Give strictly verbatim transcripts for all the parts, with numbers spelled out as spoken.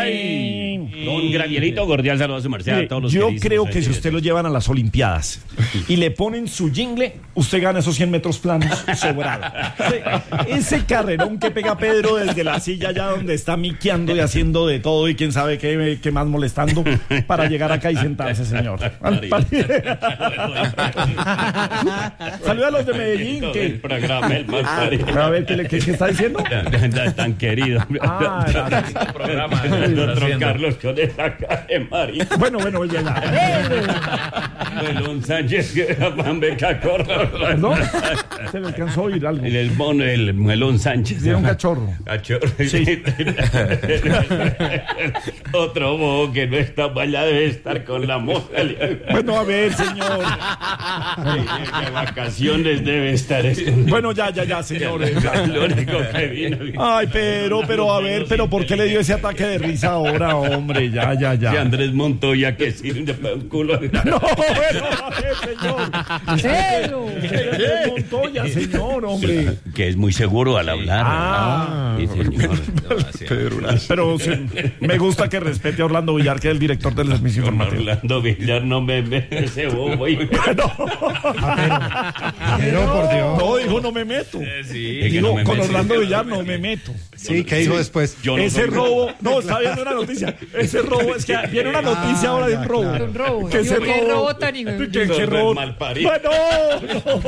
Ay. Don Gravielito, cordial saludo a su merced, a todos los Yo que dicen, creo o sea, que si usted lo llevan a las Olimpiadas y le ponen su jingle, usted gana esos cien metros planos sobrado. Ese carrerón que pega Pedro desde la silla allá donde está miqueando y haciendo de todo y quién sabe qué, qué más molestando para llegar acá y sentarse, señor. Saluda a los de Medellín. Que... El programa, el más parido. A ver, ¿qué, le- qué, qué está diciendo? Tan querido. Ah, era- El programa de doctor Carlos con esa cara de marido. bueno, bueno, ya, ya. Melón Sánchez, que era pan beca corta. ¿Perdón? Se le alcanzó a oír algo. El, el mono, el Melón Sánchez. Era un cachorro. Cachorro. Sí. Otro bobo que no está allá debe estar con la moza. Bueno, a ver, señor. De vacaciones debe estar escondido. Bueno, ya, ya, ya, señores. ya. Lo único que vino. Ay, pero, pero, a ver, pero ¿por qué le dio ese ataque de risa ahora, hombre? Ya, ya, Si ya. Andrés Montoya que sirve para un culo. No, bueno, a ver, señor. Cero. Andrés Montoya, señor, hombre. Que es muy seguro al hablar. Ah. Sí, señor. Pero sí, me gusta que respete a Orlando Villar, que es el director del servicio Con informativo. Orlando Villar no me ve ese bobo. y- Pero por Dios. No, dijo, no me meto. Sí, que Digo, no me con meto. Orlando Villar no me meto. Sí, ¿qué dijo después? Yo no Ese soy- robo, no, está viendo una noticia. Ese robo, es que viene una noticia ahora de un robo. claro. Un robo. Que ese ¿Qué robo- robo tan hijo de- que- que Sordo robo- el malparido. Bueno,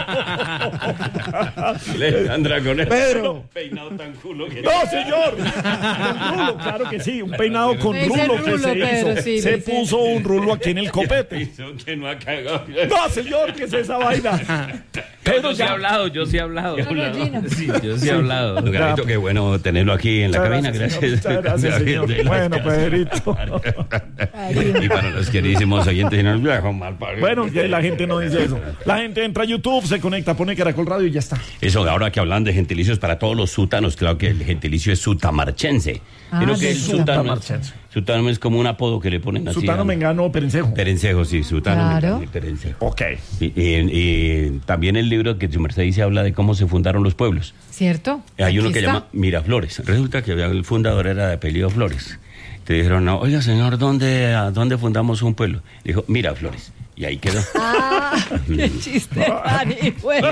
Alejandra con el Pedro. peinado tan culo que no, señor. Un rulo, claro que sí, un peinado con Ese rulo que rulo, se Pedro, hizo. sí, Se dice. puso un rulo aquí en el copete. hizo que no ha cagado. No, señor, ¿qué es esa vaina? Pedro, Yo sí he ya. hablado, yo sí he hablado. gallina. Sí, yo sí he hablado. Don Gabrielito, qué bueno tenerlo aquí en la Muchas cabina, gracias, gracias. señor. Muchas gracias, señor. Bueno, Pedrito. Y para los queridísimos oyentes, y no el viejo mal parido. Bueno, ya la gente no dice eso. La gente entra a YouTube, se conecta, pone Caracol Radio y ya está. Eso, ahora que hablan de gentilicios para todos los sútanos, claro que el gentilicio es sutamarchense. Ah, Creo que de el sutano, sutamarchense. sutano es como un apodo que le ponen así. Sutano a- Mengano Perencejo. Perencejo, sí, sutano Claro. Mengano y Perencejo. Ok. Y, y- y también el libro que su merced dice habla de cómo se fundaron los pueblos. ¿Cierto? Hay uno Aquí que está. llama Miraflores. Resulta que el fundador era de apellido Flores. Te dijeron, no, oiga señor, ¿dónde, a dónde fundamos un pueblo? Dijo, Miraflores. Y ahí quedó. Ah, qué chiste tan bueno.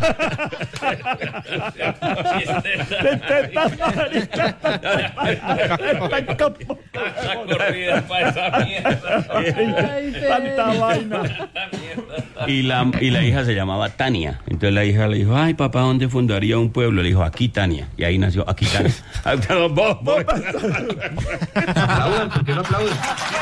Ay, Tanta Pedro. vaina. Y la, y la hija se llamaba Tania. Entonces la hija le dijo, ay papá, ¿dónde fundaría un pueblo? Le dijo, aquí Tania. Y ahí nació Aquitania. Vos, vos. Aplaudan, ¿por qué no aplauden?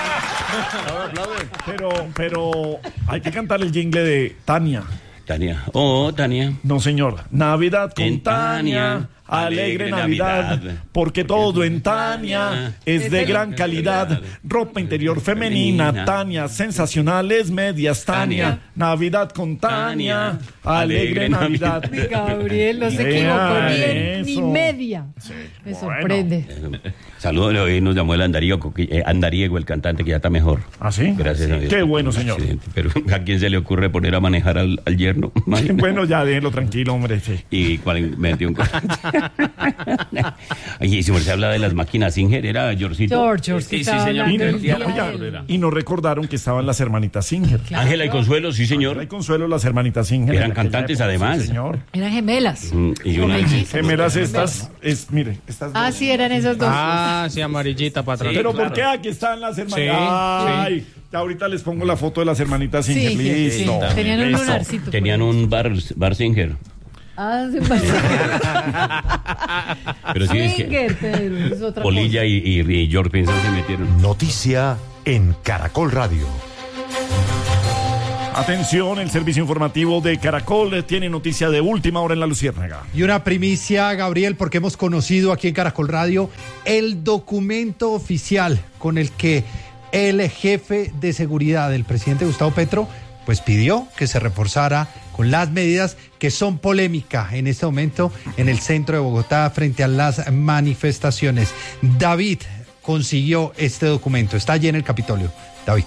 Pero, pero hay que cantar el jingle de Tania. Tania. Oh, Tania. No, señor. Navidad con En Tania. Tania, Alegre alegre Navidad, Navidad, porque todo en Tania es de gran calidad. Ropa interior femenina, Femenina. Tania, sensacionales medias, Tania. Tania. Navidad con Tania, Tania, alegre alegre Navidad. Navidad. Gabriel no se Vea equivocó ni, ni eso. media. Me bueno. sorprende. Saludos, hoy nos llamó el Andariego, eh, Andariego, el cantante, que ya está mejor. ¿Ah, sí? Gracias a Dios. Qué bueno, señor. Accidente. Pero ¿a quién se le ocurre poner a manejar al, al yerno? Bueno, ya déjenlo tranquilo, hombre. Sí. Y cuál metió un y si se habla de las máquinas Singer, era Georgito. George, George, Sí, que sí, estaba señor. hablando Y, del día oiga, de él. y nos recordaron que estaban las hermanitas Singer. Ángela y Consuelo, sí, Hay señor. Consuelo, las hermanitas Singer. Eran en aquella cantantes, época, además. sí, señor. Eran gemelas. Mm, Y una Mellizas. Gemelas estas, es, mire, estas Ah, dos. sí, eran esos dos. Ah, sí, amarillita para atrás. Pero claro. ¿por qué aquí están las hermanitas? Sí, Ay, ya ahorita les pongo la foto de las hermanitas Singer. Sí, sí, sí. Listo. Tenían un listo. lunarcito. Tenían por ahí. un bar, bar Singer. Ah, sí, pues. Pero sí es que Singer, Pedro, es otra Polilla y, y, y George Pinson se metieron. Noticia en Caracol Radio. Atención, el servicio informativo de Caracol tiene noticia de última hora en La Luciérnaga. Y una primicia, Gabriel, porque hemos conocido aquí en Caracol Radio el documento oficial con el que el jefe de seguridad del presidente Gustavo Petro pues pidió que se reforzara con las medidas que son polémica en este momento en el centro de Bogotá frente a las manifestaciones. David consiguió este documento, está allí en el Capitolio. David.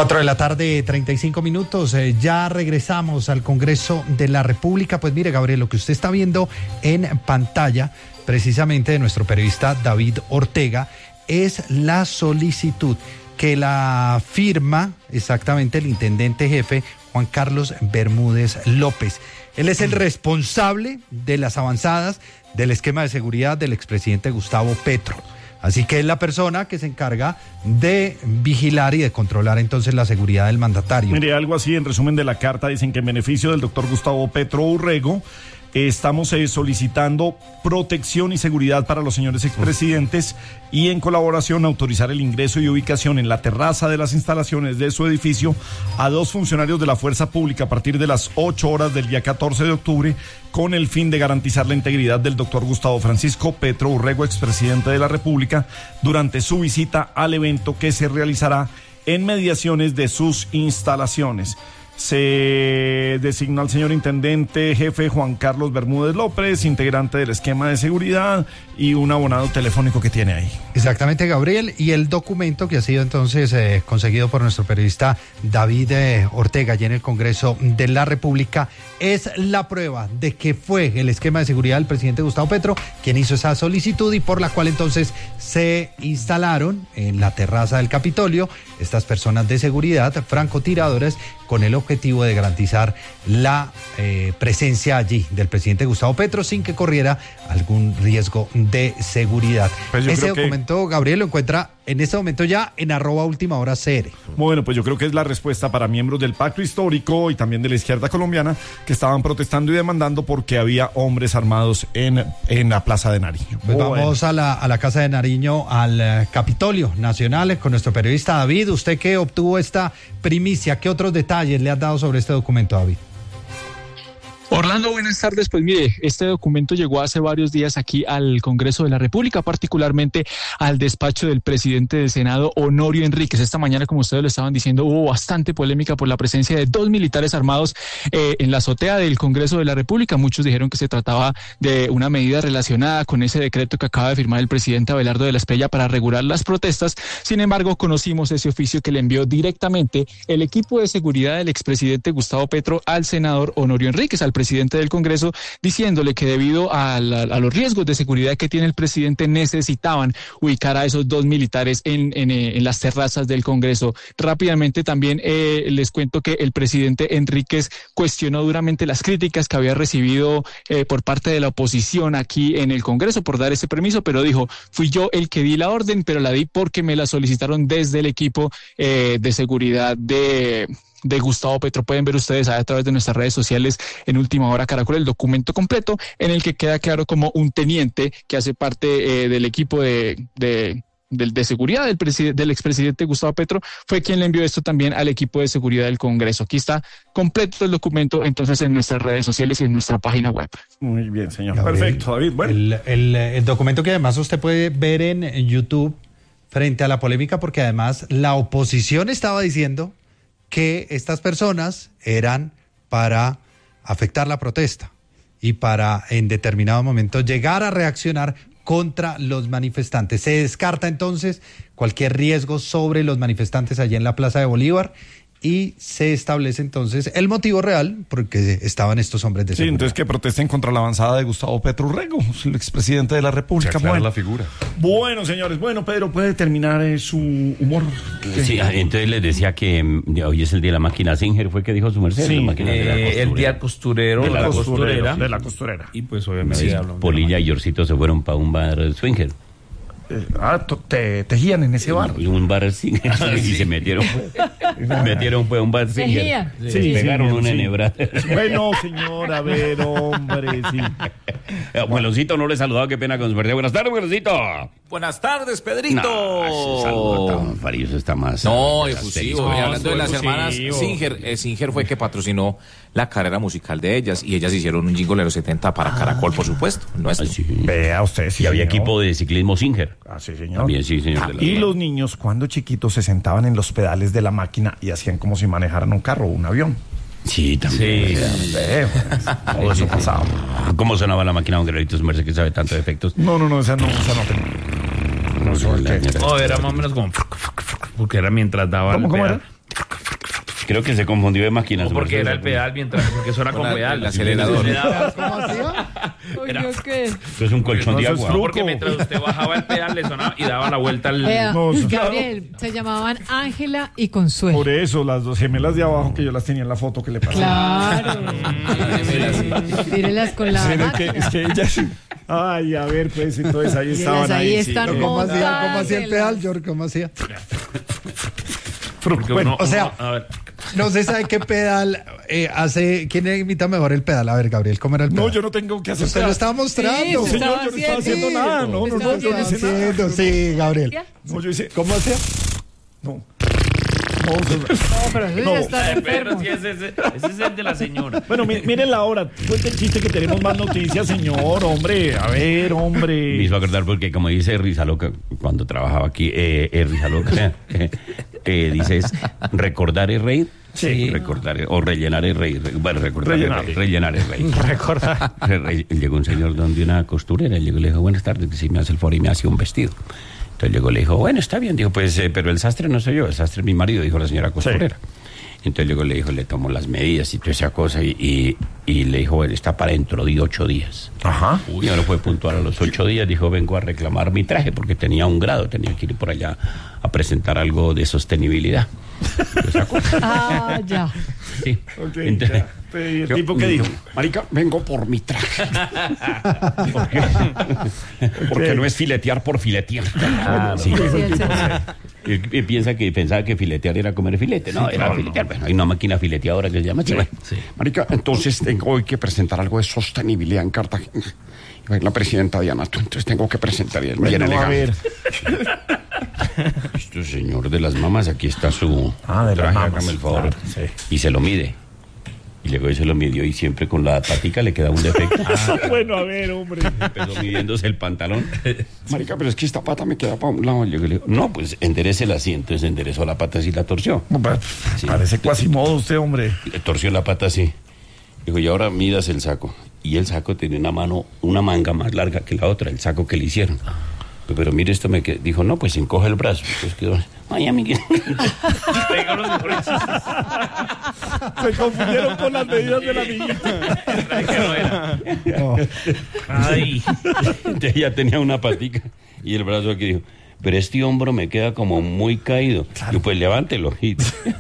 Cuatro de la tarde, treinta y cinco minutos. Eh, ya regresamos al Congreso de la República. Pues mire, Gabriel, lo que usted está viendo en pantalla, precisamente de nuestro periodista David Ortega, es la solicitud que la firma exactamente el intendente jefe Juan Carlos Bermúdez López. Él es el responsable de las avanzadas del esquema de seguridad del expresidente Gustavo Petro. Así que es la persona que se encarga de vigilar y de controlar entonces la seguridad del mandatario. Mire, algo así en resumen de la carta, dicen que en beneficio del doctor Gustavo Petro Urrego, eh, estamos eh, solicitando protección y seguridad para los señores expresidentes y en colaboración autorizar el ingreso y ubicación en la terraza de las instalaciones de su edificio a dos funcionarios de la fuerza pública a partir de las ocho horas del día catorce de octubre con el fin de garantizar la integridad del doctor Gustavo Francisco Petro Urrego, expresidente de la República, durante su visita al evento que se realizará en mediaciones de sus instalaciones. Se designó al señor intendente jefe Juan Carlos Bermúdez López, integrante del esquema de seguridad, y un abonado telefónico que tiene ahí. Exactamente, Gabriel, y el documento que ha sido entonces eh, conseguido por nuestro periodista David eh, Ortega allí en el Congreso de la República es la prueba de que fue el esquema de seguridad del presidente Gustavo Petro quien hizo esa solicitud y por la cual entonces se instalaron en la terraza del Capitolio estas personas de seguridad, francotiradores, con el objetivo de garantizar la eh, presencia allí del presidente Gustavo Petro sin que corriera algún riesgo de seguridad. Pues Ese creo que... documento, Gabriel, lo encuentra en este momento ya en arroba última hora C R. Bueno, pues yo creo que es la respuesta para miembros del Pacto Histórico y también de la izquierda colombiana que estaban protestando y demandando porque había hombres armados en, en la Plaza de Nariño. Pues bueno. Vamos a la, a la Casa de Nariño, al uh, Capitolio Nacional, con nuestro periodista David. Usted que obtuvo esta primicia, ¿qué otros detalles le has dado sobre este documento, David? Orlando, buenas tardes. Pues mire, este documento llegó hace varios días aquí al Congreso de la República, particularmente al despacho del presidente del Senado, Honorio Enríquez. Esta mañana, como ustedes lo estaban diciendo, hubo bastante polémica por la presencia de dos militares armados eh, en la azotea del Congreso de la República. Muchos dijeron que se trataba de una medida relacionada con ese decreto que acaba de firmar el presidente Abelardo de la Espriella para regular las protestas. Sin embargo, conocimos ese oficio que le envió directamente el equipo de seguridad del expresidente Gustavo Petro al senador Honorio Enríquez, al presidente del Congreso, diciéndole que debido a, la, a los riesgos de seguridad que tiene el presidente necesitaban ubicar a esos dos militares en, en, en las terrazas del Congreso. Rápidamente también eh, les cuento que el presidente Enríquez cuestionó duramente las críticas que había recibido eh, por parte de la oposición aquí en el Congreso por dar ese permiso, pero dijo, fui yo el que di la orden, pero la di porque me la solicitaron desde el equipo eh, de seguridad de... de Gustavo Petro. Pueden ver ustedes a través de nuestras redes sociales en Última Hora Caracol el documento completo en el que queda claro como un teniente que hace parte eh, del equipo de, de, de, de seguridad del, del expresidente Gustavo Petro fue quien le envió esto también al equipo de seguridad del Congreso. Aquí está completo el documento entonces en nuestras redes sociales y en nuestra página web. Muy bien, señor. Gabriel, Perfecto, David. Bueno. El, el, el documento que además usted puede ver en, en YouTube frente a la polémica porque además la oposición estaba diciendo que estas personas eran para afectar la protesta y para en determinado momento llegar a reaccionar contra los manifestantes. Se descarta entonces cualquier riesgo sobre los manifestantes allí en la Plaza de Bolívar y se establece entonces el motivo real porque estaban estos hombres de Sí, seguridad. entonces que protesten contra la avanzada de Gustavo Petro Urrego, el expresidente de la República. Bueno. la figura. Bueno, señores, bueno, Pedro, ¿puede terminar eh, su humor? Sí, entonces les decía que mm, hoy es el día de la máquina Singer, fue que dijo su merced. Sí, la máquina de la Eh, el día costurero, De la la costurera, costurera. De la costurera. Y pues obviamente Sí, hablamos de Polilla la y Yorcito se fueron para un bar swinger. Eh, ah, to- te tejían en ese bar. Y un bar swinger. Y se metieron. metieron pues un bar swinger. Tejía. Se Sí, pegaron sí, una sí. enhebrada. Bueno, señor, a ver, hombre, sí. Abuelocito no le he saludado, qué pena con su verdad. Buenas tardes, abuelocito. Buenas tardes, Pedrito. No, ese saludo tan farilloso está más. No, más efusivo. asterisco. Y hablando de las efusivo. hermanas Singer, eh, Singer fue que patrocinó la carrera musical de ellas y ellas hicieron un jingle en los setenta para Caracol, por supuesto, nuestro. Ah, sí. Vea usted, sí. Y había señor. equipo de ciclismo Singer. Ah, sí, señor. También, sí, señor. de la- Y los niños, cuando chiquitos, se sentaban en los pedales de la máquina y hacían como si manejaran un carro o un avión. Sí, también. Sí. Ve, pues, todo eso pasaba. ¿Cómo sonaba la máquina, don Guerrerito, su merced que sabe tanto de efectos? No, no, no, esa no, esa no tenía. No, eso es que- No, era más o menos como porque era mientras daba ¿Cómo, el cómo pedal. era? Creo que se confundió de máquina. No, su porque merced. era el pedal mientras, porque eso era con Con la- pedal. el acelerador. Le daba- ¿Cómo hacía? Uy, ¿yo qué? Eso es un colchón No, de eso es agua. truco. Porque mientras usted bajaba el pedal le sonaba y daba la vuelta al... Vea, No, eso- Gabriel, se llamaban Ángela y Consuelo. Por eso, las dos gemelas de abajo que yo las tenía en la foto que le pasé. Claro. Mírelas con la Sí, es que, máquina. es que ellas. Ay, a ver, pues entonces ahí estaban. ahí ahí sí. están. ¿Cómo hacía, ¿Cómo hacía el Montáguelas. pedal, George? ¿Cómo hacía? Porque Bueno, uno- o sea- uno- a ver, No se sabe qué pedal eh, hace. ¿Quién imita mejor el pedal? A ver, Gabriel, ¿cómo era el pedal? No, yo no tengo que hacer. Usted lo estaba mostrando. Sí, Señor, estaba yo no estaba haciendo. haciendo nada. No, no, no, Estaba yo no hice Estaba nada. haciendo, sí, Gabriel. No, yo hice. ¿Cómo hacía? No. No, eso- No, pero eso No. ya está Ay, pero enfermo. sí, ese, ese, ese es el de la señora. Bueno, mi- miren la hora. Cuente el chiste que tenemos más noticias, señor. Hombre, a ver, Me hombre. hizo acordar porque, como dice Rizaloca, cuando trabajaba aquí, eh, eh, Rizaloca, eh, eh, dice es recordar es reír. Sí. Recordar es- o rellenar es reír. Re- Bueno, recordar Rellenar. es reír. Rellenar es reír. Re- re- Llegó un señor donde una costurera, llegó y le dijo, buenas tardes, que si me hace el favor y me hace un vestido. Entonces llegó y le dijo, bueno, está bien. Dijo, pues, eh, pero el sastre no soy yo, el sastre es mi marido, dijo la señora costurera. Entonces llegó y le dijo, le tomó las medidas y toda esa cosa y, y, y le dijo, bueno, está para dentro de ocho días. Ajá. Y ahora fue puntual a los ocho días, dijo, vengo a reclamar mi traje porque tenía un grado, tenía que ir por allá a presentar algo de sostenibilidad. Lo sacó. Ah, ya. Sí. Ok, Entonces, ya. ¿Y el yo- tipo qué dijo? Marica, vengo por mi traje. ¿Por qué? Porque no es filetear por filetear. Sí. Sí, el señor. Él, él piensa que, pensaba que filetear era comer filete. No, era filetear. Bueno, hay una máquina fileteadora que se llama así. Bueno, Marica, entonces tengo hoy que presentar algo de sostenibilidad en Cartagena. Y va a ir la presidenta Diana, tú, entonces tengo que presentar y él bien Bueno, a elegante. ver. Este señor de las mamas, aquí está su Ah, de las traje, mamas, hágame el favor. claro, sí. Y se lo mide. Y luego se lo midió y siempre con la patica le queda un defecto. Bueno, a ver, hombre. Empezó midiéndose el pantalón. Marica, pero es que esta pata me queda para un lado. Y luego le digo, no, pues enderécela así. Entonces enderezó la pata así y la torció. Sí. Parece Quasimodo usted, hombre. Le torció la pata así. Dijo, y ahora midas el saco. Y el saco tenía una mano, una manga más larga que la otra, el saco que le hicieron. Pero mire, esto me quedó. Dijo, no, pues encoge el brazo. Pues quedó, ay, amiguito. Tengo los mejores chistes. Se confundieron con las medidas de la amiguita. Que no era. Ay. Entonces ya tenía una patica y el brazo aquí dijo, pero este hombro me queda como muy caído. Y pues levántelo. Y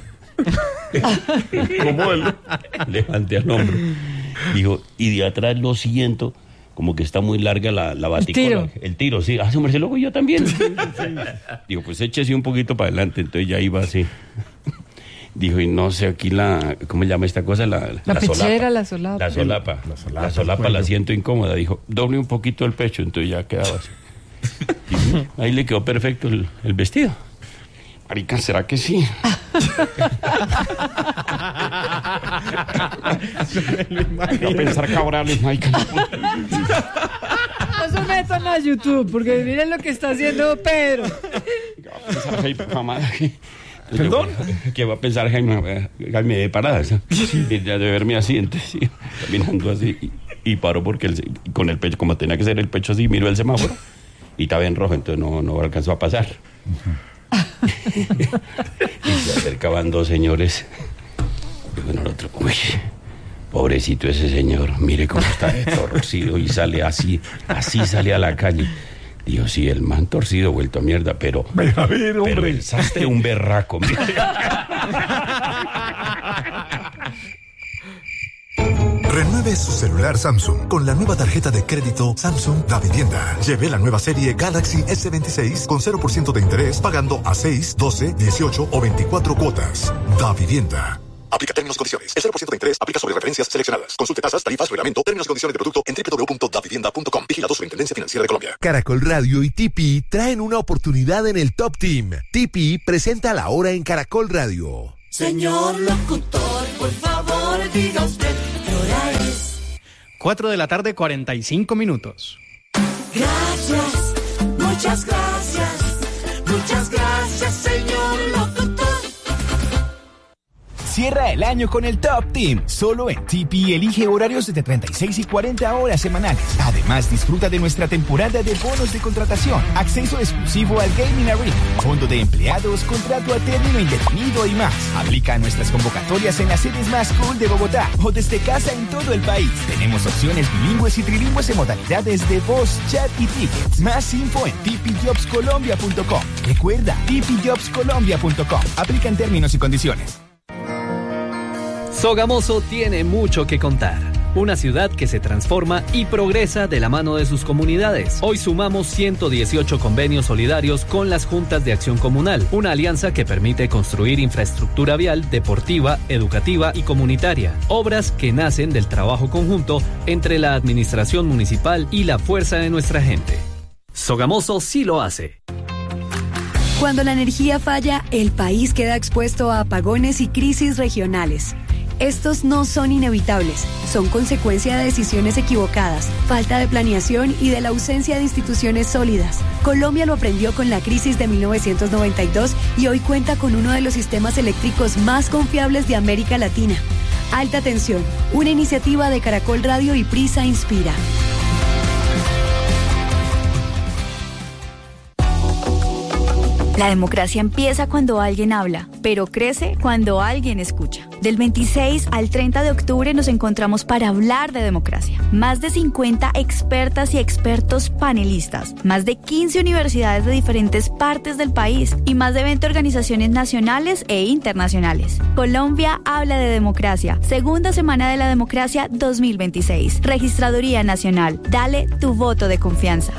¿Cómo él? levanté el hombro. Dijo, y de atrás lo siento, como que está muy larga la, la baticola. tiro. El tiro, sí. Ah, hombre, luego yo también. Digo, pues échese un poquito para adelante. Entonces ya iba así. Dijo, y no sé, aquí la, ¿cómo se llama esta cosa? La, La pechera, solapa. la solapa. La solapa. La solapa, La solapa el la cuello. siento incómoda. Dijo, doble un poquito el pecho. Entonces ya quedaba así. Y ahí le quedó perfecto el, el vestido. Marica, ¿será que sí? Voy a pensar cabrales, marica. No se metan a YouTube, porque miren lo que está haciendo Pedro. Voy a pensar, hey, mamada, que- ¿Perdón? ¿Qué va a pensar Jaime, Jaime de paradas? Y ya de verme así, entonces, sí, caminando así. Y, y paró porque el- con el pecho, como tenía que ser el pecho así, miró el semáforo y estaba en rojo, entonces no, no alcanzó a pasar. Y se acercaban dos señores. Y bueno, el otro, uy, pobrecito ese señor, mire cómo está de torcido y sale así, así sale a la calle. Digo, sí, el man torcido, vuelto a mierda, pero... A ver, Pero hombre. el sastre un berraco. mire. Renueve su celular Samsung con la nueva tarjeta de crédito Samsung Da Vivienda. Lleve la nueva serie Galaxy S veintiséis con cero por ciento de interés pagando a seis, doce, dieciocho o veinticuatro cuotas. Da Vivienda. Aplica términos y condiciones. El cero por ciento de interés aplica sobre referencias seleccionadas. Consulte tasas, tarifas, reglamento, términos y condiciones de producto en doble u doble u doble u punto da vivienda punto com. Vigilado Superintendencia Financiera de Colombia. Caracol Radio y Tipi traen una oportunidad en el Top Team. Tipi presenta La Hora en Caracol Radio. Señor locutor, por favor, diga usted qué hora es. cuatro de la tarde, cuarenta y cinco minutos. Gracias, muchas gracias, muchas gracias, señor locutor. Cierra el año con el Top Team. Solo en T P elige horarios de treinta y seis y cuarenta horas semanales. Además, disfruta de nuestra temporada de bonos de contratación, acceso exclusivo al Gaming Arena, fondo de empleados, contrato a término indefinido y más. Aplica a nuestras convocatorias en las sedes más cool de Bogotá o desde casa en todo el país. Tenemos opciones bilingües y trilingües en modalidades de voz, chat y tickets. Más info en t p jobs colombia punto com. Recuerda, t p jobs colombia punto com. Aplican términos y condiciones. Sogamoso tiene mucho que contar. Una ciudad que se transforma y progresa de la mano de sus comunidades. Hoy sumamos ciento dieciocho convenios solidarios con las juntas de acción comunal, una alianza que permite construir infraestructura vial, deportiva, educativa y comunitaria. Obras que nacen del trabajo conjunto entre la administración municipal y la fuerza de nuestra gente. Sogamoso sí lo hace. Cuando la energía falla, el país queda expuesto a apagones y crisis regionales. Estos no son inevitables, son consecuencia de decisiones equivocadas, falta de planeación y de la ausencia de instituciones sólidas. Colombia lo aprendió con la crisis de mil novecientos noventa y dos y hoy cuenta con uno de los sistemas eléctricos más confiables de América Latina. Alta Tensión, una iniciativa de Caracol Radio y Prisa Inspira. La democracia empieza cuando alguien habla, pero crece cuando alguien escucha. Del veintiséis al treinta de octubre nos encontramos para hablar de democracia. Más de cincuenta expertas y expertos panelistas, más de quince universidades de diferentes partes del país y más de veinte organizaciones nacionales e internacionales. Colombia habla de democracia. Segunda semana de la democracia dos mil veintiséis. Registraduría Nacional. Dale tu voto de confianza.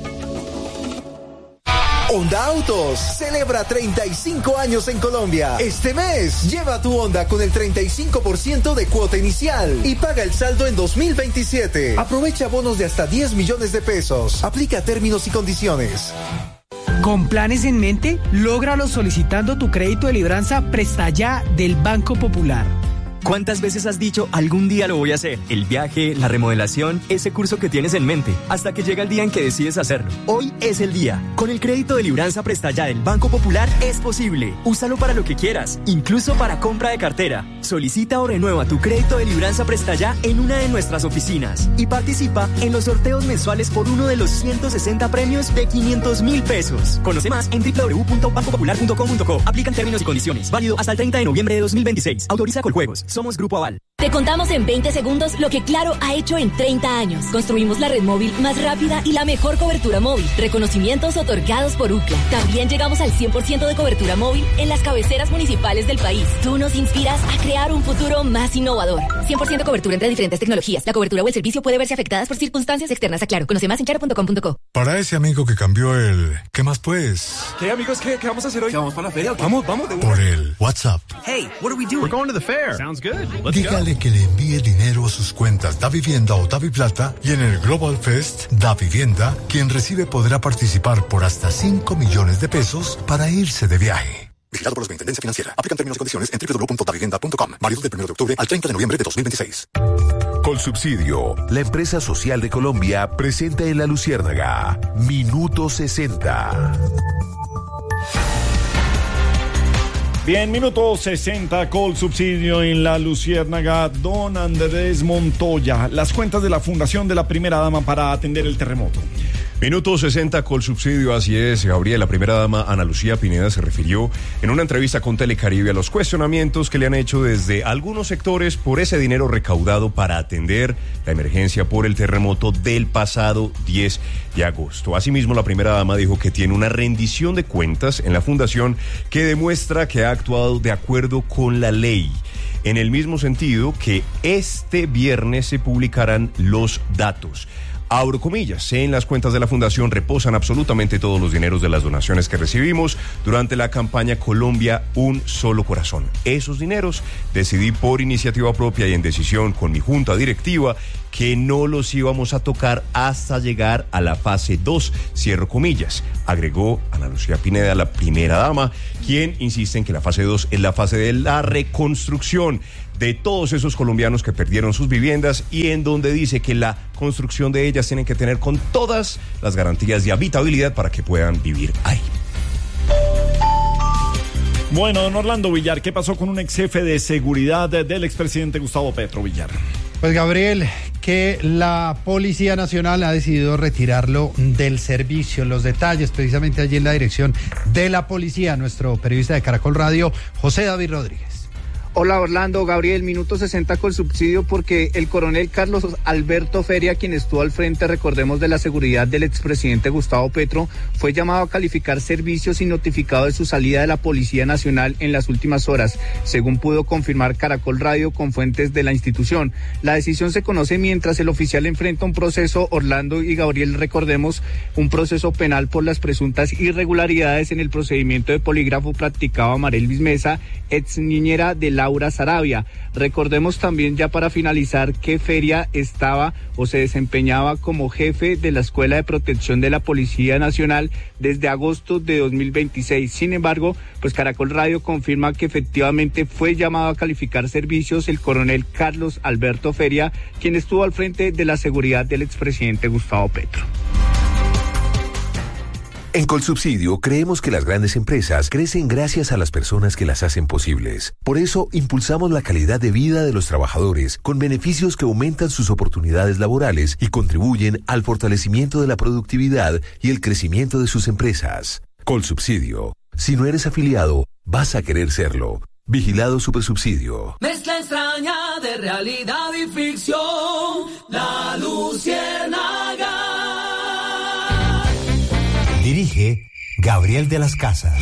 Honda Autos celebra treinta y cinco años en Colombia. Este mes, lleva tu Honda con el treinta y cinco por ciento de cuota inicial y paga el saldo en dos mil veintisiete. Aprovecha bonos de hasta diez millones de pesos. Aplica términos y condiciones. Con planes en mente, lógralo solicitando tu crédito de libranza Presta Ya del Banco Popular. ¿Cuántas veces has dicho, algún día lo voy a hacer? El viaje, la remodelación, ese curso que tienes en mente, hasta que llega el día en que decides hacerlo. Hoy es el día. Con el crédito de libranza Presta Ya del Banco Popular es posible. Úsalo para lo que quieras, incluso para compra de cartera. Solicita o renueva tu crédito de libranza Presta Ya en una de nuestras oficinas y participa en los sorteos mensuales por uno de los ciento sesenta premios de quinientos mil pesos. Conoce más en w w w punto banco popular punto com punto co. Aplican términos y condiciones. Válido hasta el treinta de noviembre de dos mil veintiséis. Autoriza Coljuegos. Somos Grupo Aval. Te contamos en veinte segundos lo que Claro ha hecho en treinta años. Construimos la red móvil más rápida y la mejor cobertura móvil. Reconocimientos otorgados por U C L A. También llegamos al cien por ciento de cobertura móvil en las cabeceras municipales del país. Tú nos inspiras a crear un futuro más innovador. cien por ciento cobertura entre diferentes tecnologías. La cobertura o el servicio puede verse afectadas por circunstancias externas a Claro. Conoce más en claro punto com punto co. Para ese amigo que cambió el... ¿Qué más pues? ¿Qué amigos? ¿Qué, qué vamos a hacer hoy? ¿Vamos para la feria? Vamos, vamos. De Por el WhatsApp. Hey, what are we doing? We're going to the fair. Sounds good. Let's Dígale go. que le envíe dinero a sus cuentas Davivienda o Daviplata y en el Global Fest Davivienda, quien recibe podrá participar por hasta cinco millones de pesos para irse de viaje. Vigilado por la Superintendencia Financiera. Aplican términos y condiciones en w w w punto davivienda punto com. Válido del primero de octubre al treinta de noviembre de dos mil veintiséis. Colsubsidio, la empresa social de Colombia, presenta en La Luciérnaga Minuto sesenta. Bien, minuto sesenta, Colsubsidio en La Luciérnaga. Don Andrés Montoya, las cuentas de la Fundación de la Primera Dama para atender el terremoto. Minuto sesenta, Colsubsidio, así es, Gabriel. La primera dama, Ana Lucía Pineda, se refirió en una entrevista con Telecaribe a los cuestionamientos que le han hecho desde algunos sectores por ese dinero recaudado para atender la emergencia por el terremoto del pasado diez de agosto. Asimismo, la primera dama dijo que tiene una rendición de cuentas en la fundación que demuestra que ha actuado de acuerdo con la ley. En el mismo sentido que este viernes se publicarán los datos. Abro comillas, en las cuentas de la Fundación reposan absolutamente todos los dineros de las donaciones que recibimos durante la campaña Colombia Un Solo Corazón. Esos dineros decidí por iniciativa propia y en decisión con mi junta directiva que no los íbamos a tocar hasta llegar a la fase dos, cierro comillas, agregó Ana Lucía Pineda, la primera dama, quien insiste en que la fase dos es la fase de la reconstrucción de todos esos colombianos que perdieron sus viviendas y en donde dice que la construcción de ellas tienen que tener con todas las garantías de habitabilidad para que puedan vivir ahí. Bueno, don Orlando Villar, ¿qué pasó con un ex jefe de seguridad del expresidente Gustavo Petro, Villar? Pues Gabriel, que la Policía Nacional ha decidido retirarlo del servicio. Los detalles precisamente allí en la dirección de la policía, nuestro periodista de Caracol Radio, José David Rodríguez. Hola Orlando, Gabriel, minuto sesenta con subsidio porque el coronel Carlos Alberto Feria, quien estuvo al frente, recordemos, de la seguridad del expresidente Gustavo Petro, fue llamado a calificar servicios y notificado de su salida de la Policía Nacional en las últimas horas, según pudo confirmar Caracol Radio con fuentes de la institución. La decisión se conoce mientras el oficial enfrenta un proceso, Orlando y Gabriel, recordemos, un proceso penal por las presuntas irregularidades en el procedimiento de polígrafo practicado a Marelis Mesa, ex niñera de la Laura Sarabia. Recordemos también, ya para finalizar, que Feria estaba o se desempeñaba como jefe de la Escuela de Protección de la Policía Nacional desde agosto de dos mil veintiséis. Sin embargo, pues Caracol Radio confirma que efectivamente fue llamado a calificar servicios el coronel Carlos Alberto Feria, quien estuvo al frente de la seguridad del expresidente Gustavo Petro. En Colsubsidio creemos que las grandes empresas crecen gracias a las personas que las hacen posibles. Por eso impulsamos la calidad de vida de los trabajadores con beneficios que aumentan sus oportunidades laborales y contribuyen al fortalecimiento de la productividad y el crecimiento de sus empresas. Colsubsidio. Si no eres afiliado, vas a querer serlo. Vigilado Supersubsidio. Mezcla extraña de realidad y ficción. La Luciérnaga. Dirige Gabriel de las Casas.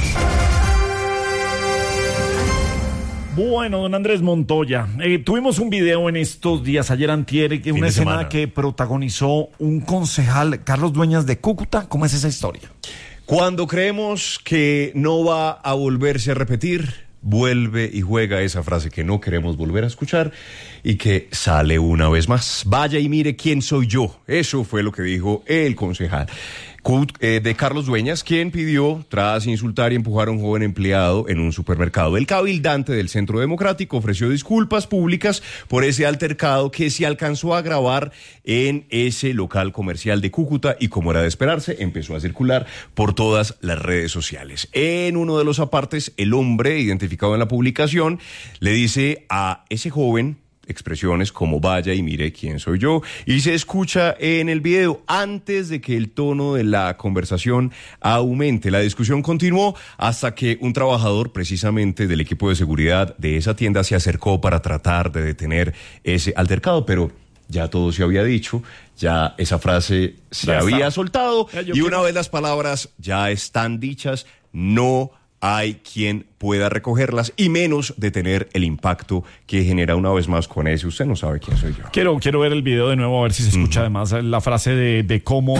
Bueno, don Andrés Montoya, eh, tuvimos un video en estos días, ayer antier, que una escena semana. que protagonizó un concejal, Carlos Dueñas de Cúcuta. ¿Cómo es esa historia? Cuando creemos que no va a volverse a repetir, vuelve y juega esa frase que no queremos volver a escuchar y que sale una vez más. Vaya y mire quién soy yo. Eso fue lo que dijo el concejal de Carlos Dueñas, quien pidió, tras insultar y empujar a un joven empleado en un supermercado. El cabildante del Centro Democrático ofreció disculpas públicas por ese altercado que se alcanzó a grabar en ese local comercial de Cúcuta y, como era de esperarse, empezó a circular por todas las redes sociales. En uno de los apartes, el hombre, identificado en la publicación, le dice a ese joven expresiones como vaya y mire quién soy yo, y se escucha en el video antes de que el tono de la conversación aumente. La discusión continuó hasta que un trabajador precisamente del equipo de seguridad de esa tienda se acercó para tratar de detener ese altercado, pero ya todo se había dicho, ya esa frase se ya había está. soltado ya, y una quiero... vez las palabras ya están dichas, no hay quien pueda recogerlas y menos detener el impacto que genera una vez más con ese. Usted no sabe quién soy yo. Quiero, quiero ver el video de nuevo, a ver si se escucha uh-huh. además la frase de, de cómo...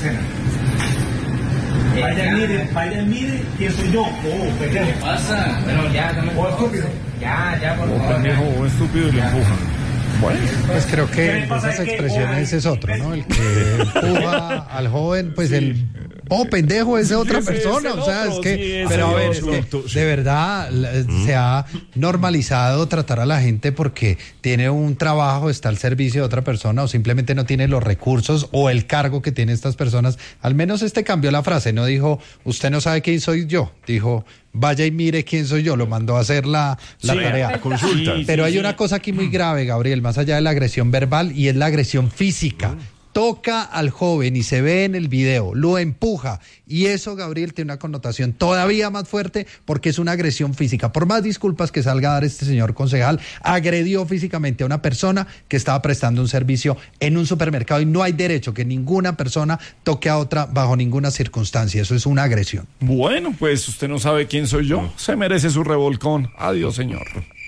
Vaya, mire, vaya, mire quién soy yo. Oh, pequeño. ¿Qué pasa? Bueno, ya, no me puedo. estúpido. Ya, ya, por favor. Pendejo, o estúpido y le empujan. Bueno, pues creo que esas expresiones es otro, ¿no? El que empuja al joven, pues el oh pendejo es de otra persona, o sea, es que, pero a ver, es que de verdad se ha normalizado tratar a la gente porque tiene un trabajo, está al servicio de otra persona o simplemente no tiene los recursos o el cargo que tienen estas personas. Al menos este cambió la frase, no dijo usted no sabe quién soy yo, dijo vaya y mire quién soy yo, lo mandó a hacer la, la sí, tarea. Consulta. Sí, Pero sí, hay sí. una cosa aquí muy grave, Gabriel, más allá de la agresión verbal, y es la agresión física. Toca al joven y se ve en el video, lo empuja, y eso, Gabriel, tiene una connotación todavía más fuerte porque es una agresión física. Por más disculpas que salga a dar este señor concejal, agredió físicamente a una persona que estaba prestando un servicio en un supermercado y no hay derecho que ninguna persona toque a otra bajo ninguna circunstancia. Eso es una agresión. Bueno, pues usted no sabe quién soy yo. Se merece su revolcón. Adiós, señor.